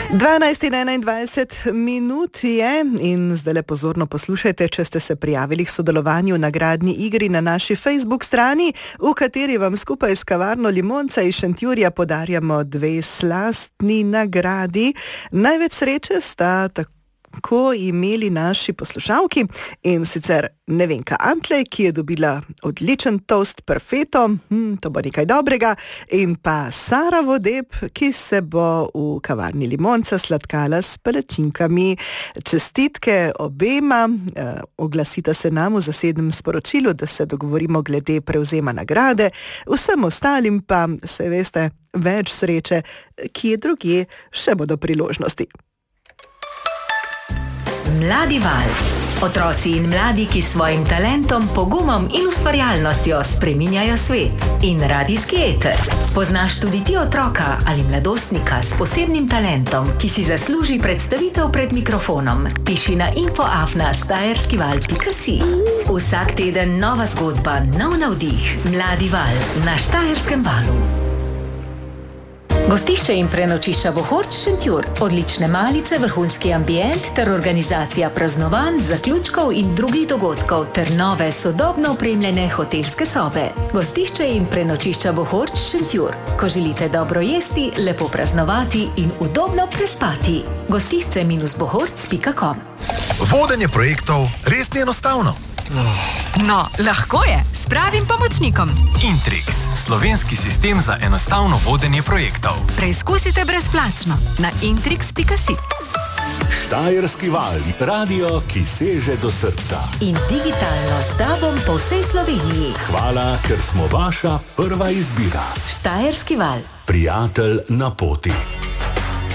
12:21 je in zdaj le pozorno poslušajte, če ste se prijavili k sodelovanju v nagradni igri na naši Facebook strani, v kateri vam skupaj s kavarno Limonca iz Šentjurja podarjamo 2 slastni nagradi. Največ sreče sta tako imeli naši poslušalki, in sicer Nevenka Antlej, ki je dobila odličen toast perfetto, to bo nekaj dobrega, in pa Sara Vodeb, ki se bo v kavarni Limonca sladkala s palačinkami. Čestitke obema, oglasita se nam v zasebnem sporočilu, da se dogovorimo glede prevzema nagrade, vsem ostalim pa, se veste, več sreče, kje drugje še bodo priložnosti. Mladi val. Otroci in mladi, ki s svojim talentom, pogumom in ustvarjalnostjo spreminjajo svet. In radijski eter. Poznaš tudi ti otroka ali mladostnika s posebnim talentom, ki si zasluži predstavitev pred mikrofonom? Piši na info@štajerskival.si. Vsak teden nova zgodba, nov navdih. Mladi val na Štajerskem valu. Gostišče in prenočišča Bohorč Šentjur, odlične malice, vrhunski ambient ter organizacija praznovanj, zaključkov in drugih dogodkov ter nove sodobno opremljene hotelske sobe. Gostišče in prenočišča Bohorč Šentjur. Ko želite dobro jesti, lepo praznovati in udobno prespati. gostišče-bohorc.com. Vodenje projektov res ni enostavno. No, lahko je, s pravim pomočnikom. Intrix, slovenski sistem za enostavno vodenje projektov. Preizkusite brezplačno na intrix.si. Štajerski val, radio, ki seže do srca. In digitalno s tobom po vsej Sloveniji. Hvala, ker smo vaša prva izbira. Štajerski val. Prijatelj na poti.